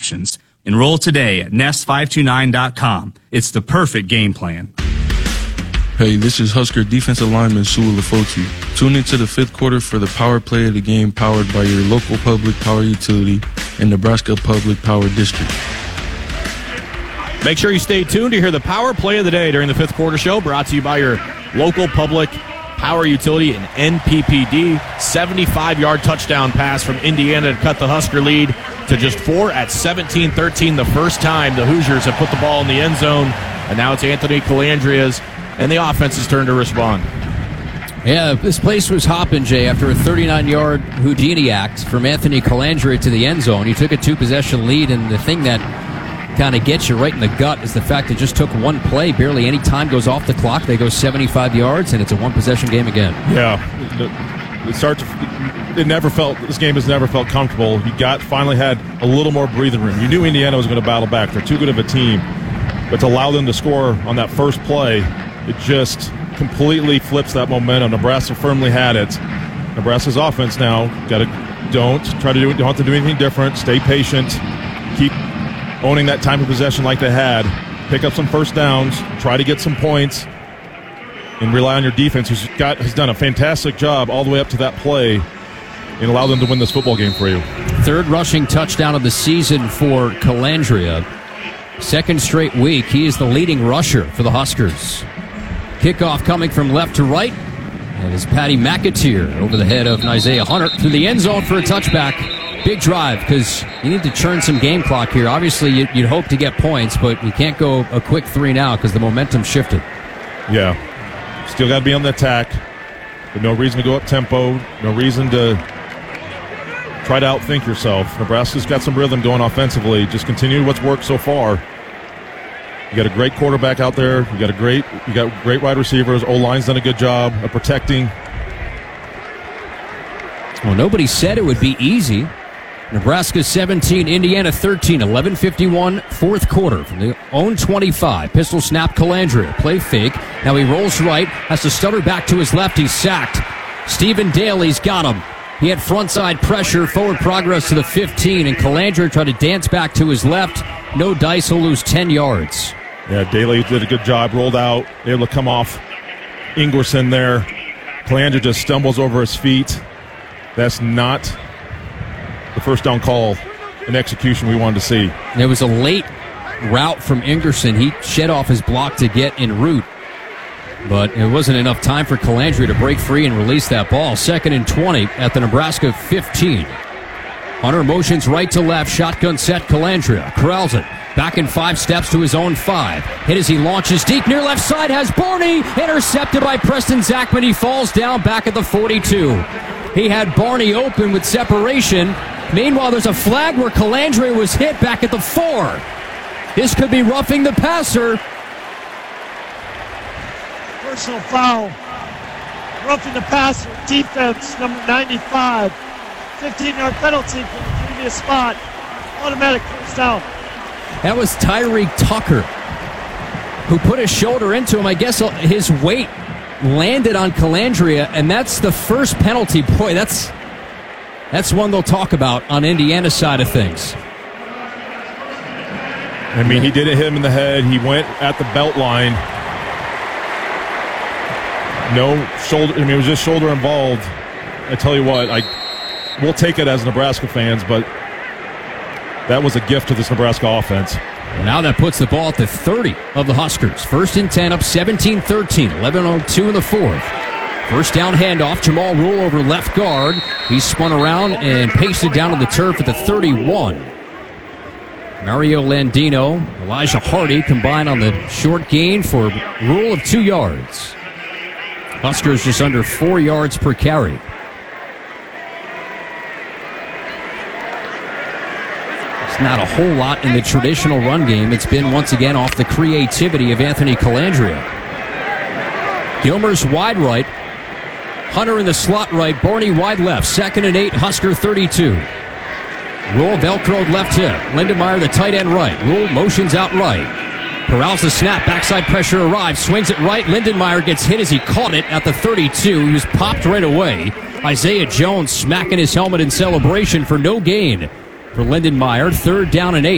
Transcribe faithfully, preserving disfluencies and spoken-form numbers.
instructions. Enroll today at nest five two nine dot com. It's the perfect game plan. Hey, this is Husker defensive lineman Sue Lafoti. Tune into the fifth quarter for the power play of the game powered by your local public power utility and Nebraska Public Power District. Make sure you stay tuned to hear the power play of the day during the fifth quarter show, brought to you by your local public power utility and N P P D. seventy-five-yard touchdown pass from Indiana to cut the Husker lead to just four at seventeen thirteen the first time the Hoosiers have put the ball in the end zone. And now it's Anthony Colandrea's and the offense's turn to respond. Yeah, this place was hopping, Jay, after a thirty-nine-yard Houdini act from Anthony Colandrea to the end zone. He took a two-possession lead, and the thing that kind of gets you right in the gut is the fact it just took one play. Barely any time goes off the clock. They go seventy-five yards, and it's a one-possession game again. Yeah, it starts. It never felt. This game has never felt comfortable. You got finally had a little more breathing room. You knew Indiana was going to battle back. They're too good of a team, but to allow them to score on that first play, it just completely flips that momentum. Nebraska firmly had it. Nebraska's offense now got to don't try to do don't have to do anything different. Stay patient. Keep owning that time of possession like they had. Pick up some first downs. Try to get some points, and rely on your defense, who's got has done a fantastic job all the way up to that play, and allow them to win this football game for you. Third rushing touchdown of the season for Colandrea. Second straight week, he is the leading rusher for the Huskers. Kickoff coming from left to right. And it's Patty McAteer over the head of Isaiah Hunter through the end zone for a touchback. Big drive because you need to churn some game clock here. Obviously, you'd hope to get points, but you can't go a quick three now because the momentum shifted. Yeah. Still got to be on the attack. But no reason to go up tempo. No reason to try to outthink yourself. Nebraska's got some rhythm going offensively. Just continue what's worked so far. You got a great quarterback out there. You got a great, you got great wide receivers. O-line's done a good job of protecting. Well, nobody said it would be easy. Nebraska seventeen, Indiana thirteen, eleven fifty-one, fourth quarter from the own twenty-five. Pistol snap, Colandrea. Play fake. Now he rolls right, has to stutter back to his left. He's sacked. Stephen Daly's got him. He had frontside pressure, forward progress to the fifteen, and Colandrea tried to dance back to his left. No dice, he'll lose ten yards. Yeah, Daly did a good job, rolled out, able to come off Ingerson there. Colandrea just stumbles over his feet. That's not the first down call and execution we wanted to see. There was a late route from Ingerson. He shed off his block to get en route, but it wasn't enough time for Colandrea to break free and release that ball. Second and twenty at the Nebraska fifteen. Hunter motions right to left, shotgun set, Colandrea corrals it. Back in five steps to his own five. Hit as he launches deep near left side, has Barney, intercepted by Preston Zachman. He falls down back at the forty-two. He had Barney open with separation. Meanwhile, there's a flag where Colandrea was hit back at the four. This could be roughing the passer. Personal foul. Roughing the passer. Defense, number ninety-five. fifteen-yard penalty from the previous spot. Automatic first down. That was Tyree Tucker, who put his shoulder into him. I guess his weight landed on Colandrea, and that's the first penalty. Boy, that's that's one they'll talk about on Indiana's side of things. I mean, he didn't hit him in the head. He went at the belt line. No shoulder. I mean, it was just shoulder involved. I tell you what, I we'll take it as Nebraska fans, but that was a gift to this Nebraska offense. Well, now that puts the ball at the thirty of the Huskers. First and ten, up seventeen thirteen, eleven oh two in the fourth. First down handoff, Jamal Rule over left guard. He spun around and pasted down to the turf at the thirty-one. Mario Landino, Elijah Hardy combined on the short gain for Rule of two yards. Huskers just under four yards per carry. Not a whole lot in the traditional run game. It's been once again off the creativity of Anthony Colandrea. Gilmer's wide right. Hunter in the slot right. Barney wide left. Second and eight. Husker thirty-two. Rule velcroed left hip. Lindenmeyer the tight end right. Rule motions out right. Corrals the snap. Backside pressure arrives. Swings it right. Lindenmeyer gets hit as he caught it at the thirty-two. He was popped right away. Isaiah Jones smacking his helmet in celebration for no gain. For Lindenmeyer, third down and eight.